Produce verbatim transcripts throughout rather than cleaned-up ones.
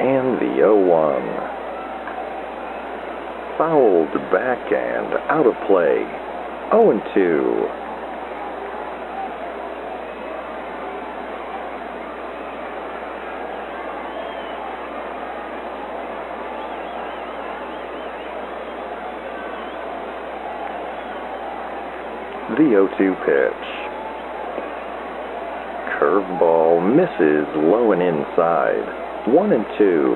And the oh one. Fouled back and out of play. oh and two. The oh two pitch. Curveball misses low and inside. One and two.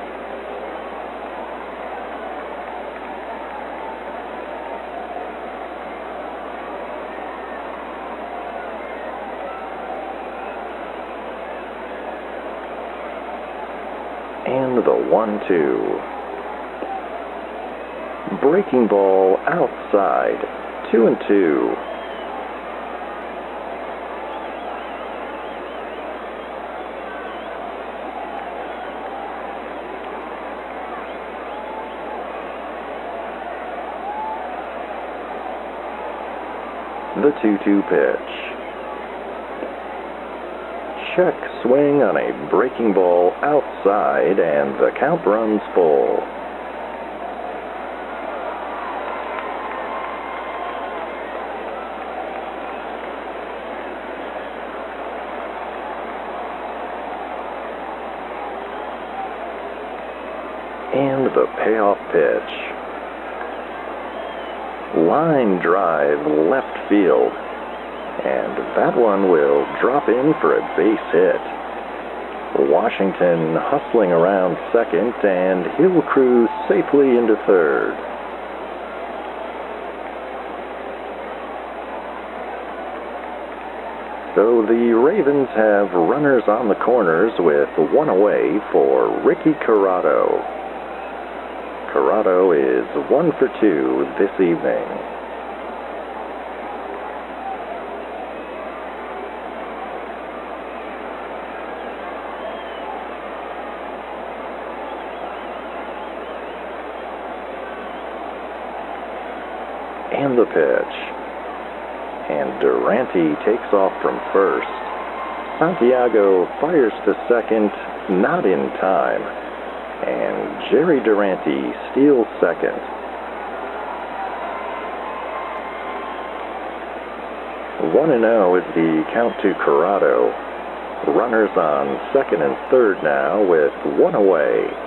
And the one two. Breaking ball outside. Two and two. The two two pitch. Check swing on a breaking ball outside, and the count runs full. And the payoff pitch. Line drive left field. And that one will drop in for a base hit. Washington hustling around second, and he'll cruise safely into third. So the Ravens have runners on the corners with one away for Ricky Corrado. Corrado is one for two this evening. And the pitch. And Durante takes off from first. Santiago fires to second, not in time. And Jerry Durante steals second. one and oh is the count to Corrado. Runners on second and third now with one away.